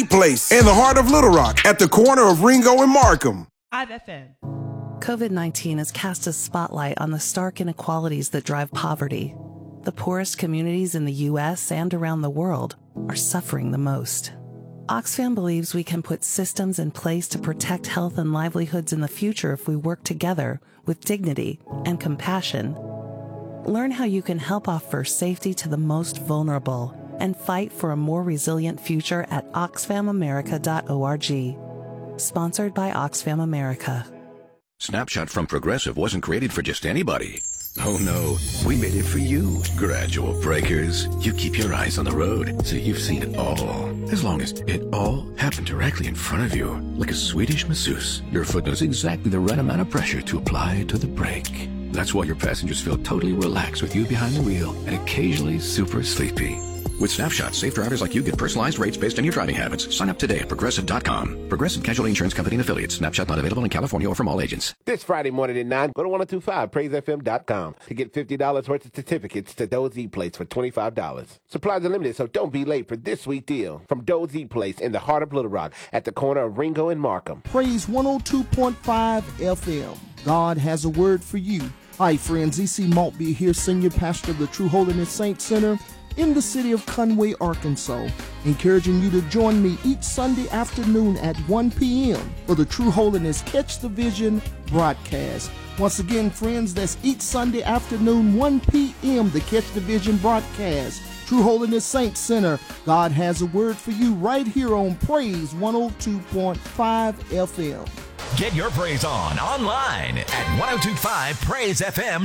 Place in the heart of Little Rock at the corner of Ringo and Markham. IFM. COVID-19 has cast a spotlight on the stark inequalities that drive poverty. The poorest communities in the U.S. and around the world are suffering the most. Oxfam believes we can put systems in place to protect health and livelihoods in the future if we work together with dignity and compassion. Learn how you can help offer safety to the most vulnerable and fight for a more resilient future at oxfamamerica.org. Sponsored by Oxfam America. Snapshot from Progressive wasn't created for just anybody. Oh no, we made it for you. Gradual breakers. You keep your eyes on the road, so you've seen it all. As long as it all happened directly in front of you, like a Swedish masseuse, your foot knows exactly the right amount of pressure to apply to the brake. That's why your passengers feel totally relaxed with you behind the wheel and occasionally super sleepy. With Snapshot, safe drivers like you get personalized rates based on your driving habits. Sign up today at Progressive.com. Progressive Casualty Insurance Company and Affiliates. Snapshot not available in California or from all agents. This Friday morning at 9, go to 1025praisefm.com to get $50 worth of certificates to Doe's E-Place for $25. Supplies are limited, so don't be late for this sweet deal from Doe's E-Place in the heart of Little Rock at the corner of Ringo and Markham. Praise 102.5 FM. God has a word for you. Hi, friends. E.C. Maltby here, Senior Pastor of the True Holiness Saints Center in the city of Conway, Arkansas, encouraging you to join me each Sunday afternoon at 1 p.m. for the True Holiness Catch the Vision broadcast. Once again, friends, that's each Sunday afternoon, 1 p.m., the Catch the Vision broadcast. True Holiness Saints Center, God has a word for you right here on Praise 102.5 FM. Get your praise on online at 1025praisefm.com.